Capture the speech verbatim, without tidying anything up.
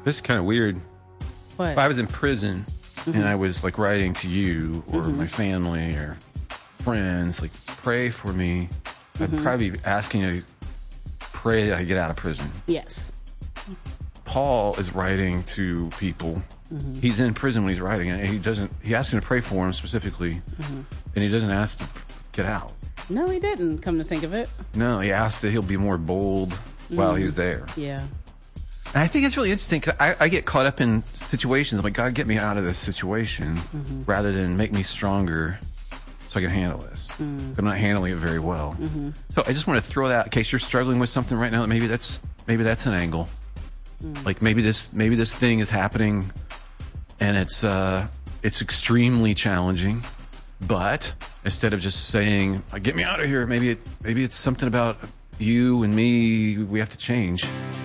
This is kind of weird. What? If I was in prison mm-hmm. and I was like writing to you or mm-hmm. my family or friends, like pray for me, mm-hmm. I'd probably be asking you to pray that I get out of prison. Yes. Paul is writing to people. Mm-hmm. He's in prison when he's writing, and he doesn't. He asks him to pray for him specifically, mm-hmm. and he doesn't ask to get out. No, he didn't. Come to think of it. No, he asked that he'll be more bold mm-hmm. while he's there. Yeah. And I think it's really interesting because I, I get caught up in situations. I'm like, God, get me out of this situation, mm-hmm. rather than make me stronger so I can handle this. Mm-hmm. I'm not handling it very well. Mm-hmm. So I just want to throw that in case you're struggling with something right now. That maybe that's maybe that's an angle. Mm-hmm. Like maybe this maybe this thing is happening. And it's uh, it's extremely challenging, but instead of just saying, "Get me out of here," maybe it, maybe it's something about you and me we have to change.